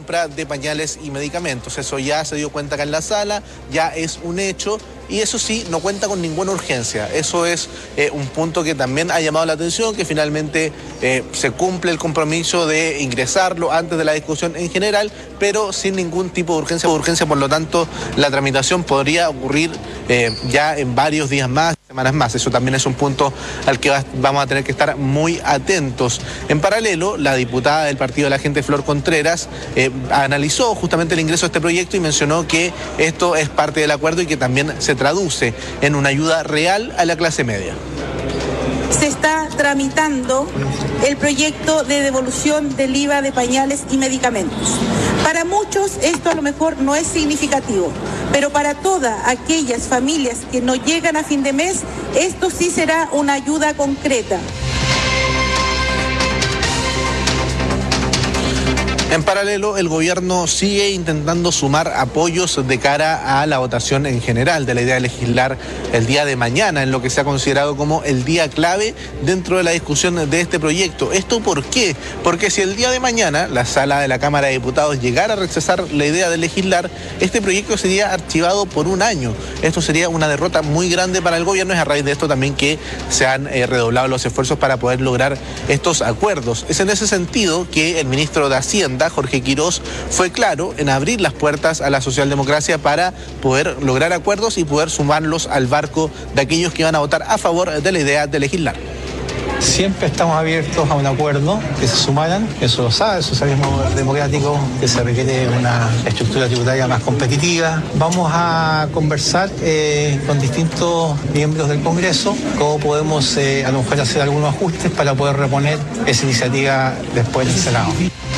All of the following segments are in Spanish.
compra de pañales y medicamentos. Eso ya se dio cuenta acá en la sala, ya es un hecho. Y eso sí, no cuenta con ninguna urgencia. Eso es un punto que también ha llamado la atención, que finalmente se cumple el compromiso de ingresarlo antes de la discusión en general, pero sin ningún tipo de urgencia. Por lo tanto, la tramitación podría ocurrir ya en varios días más, semanas más. Eso también es un punto al que vamos a tener que estar muy atentos. En paralelo, la diputada del Partido de la Gente, Flor Contreras, analizó justamente el ingreso a este proyecto y mencionó que esto es parte del acuerdo y que también se traduce en una ayuda real a la clase media. Se está tramitando el proyecto de devolución del IVA de pañales y medicamentos. Para muchos esto a lo mejor no es significativo, pero para todas aquellas familias que no llegan a fin de mes, esto sí será una ayuda concreta. En paralelo, el gobierno sigue intentando sumar apoyos de cara a la votación en general de la idea de legislar el día de mañana, en lo que se ha considerado como el día clave dentro de la discusión de este proyecto. ¿Esto por qué? Porque si el día de mañana la sala de la Cámara de Diputados llegara a rechazar la idea de legislar, este proyecto sería archivado por un año. Esto sería una derrota muy grande para el gobierno. Es a raíz de esto también que se han redoblado los esfuerzos para poder lograr estos acuerdos. Es en ese sentido que el ministro de Hacienda, Jorge Quirós, fue claro en abrir las puertas a la socialdemocracia para poder lograr acuerdos y poder sumarlos al barco de aquellos que van a votar a favor de la idea de legislar. Siempre estamos abiertos a un acuerdo, que se sumaran, eso lo sabe el socialismo democrático, que se requiere una estructura tributaria más competitiva. Vamos a conversar con distintos miembros del Congreso cómo podemos a lo mejor hacer algunos ajustes para poder reponer esa iniciativa después del Senado.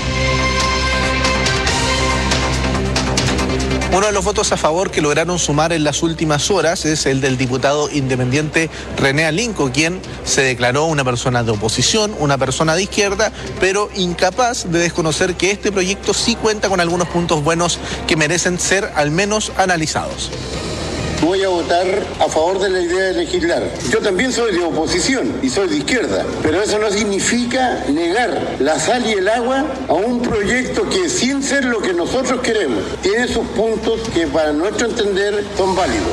Uno de los votos a favor que lograron sumar en las últimas horas es el del diputado independiente René Alinco, quien se declaró una persona de oposición, una persona de izquierda, pero incapaz de desconocer que este proyecto sí cuenta con algunos puntos buenos que merecen ser al menos analizados. Voy a votar a favor de la idea de legislar. Yo también soy de oposición y soy de izquierda, pero eso no significa negar la sal y el agua a un proyecto que, sin ser lo que nosotros queremos, tiene sus puntos que para nuestro entender son válidos.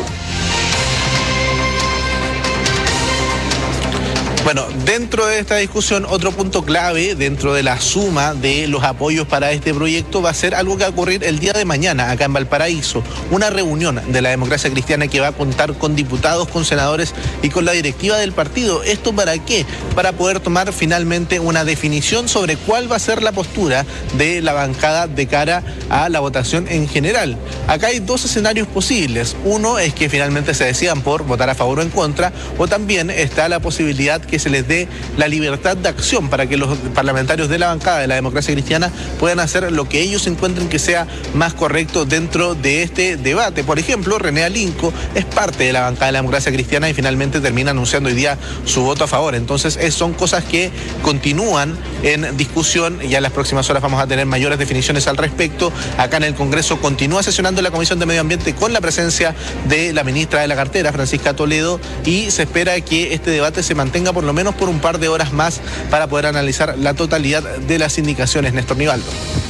Bueno, dentro de esta discusión, otro punto clave dentro de la suma de los apoyos para este proyecto va a ser algo que va a ocurrir el día de mañana acá en Valparaíso, una reunión de la Democracia Cristiana que va a contar con diputados, con senadores y con la directiva del partido. ¿Esto para qué? Para poder tomar finalmente una definición sobre cuál va a ser la postura de la bancada de cara a la votación en general. Acá hay dos escenarios posibles. Uno es que finalmente se decidan por votar a favor o en contra, o también está la posibilidad que se les dé la libertad de acción para que los parlamentarios de la bancada de la Democracia Cristiana puedan hacer lo que ellos encuentren que sea más correcto dentro de este debate. Por ejemplo, René Alinco es parte de la bancada de la Democracia Cristiana y finalmente termina anunciando hoy día su voto a favor. Entonces son cosas que continúan en discusión y ya en las próximas horas vamos a tener mayores definiciones al respecto. Acá en el Congreso continúa sesionando la Comisión de Medio Ambiente con la presencia de la ministra de la cartera, Francisca Toledo, y se espera que este debate se mantenga por lo menos por un par de horas más para poder analizar la totalidad de las indicaciones. Néstor Nivaldo.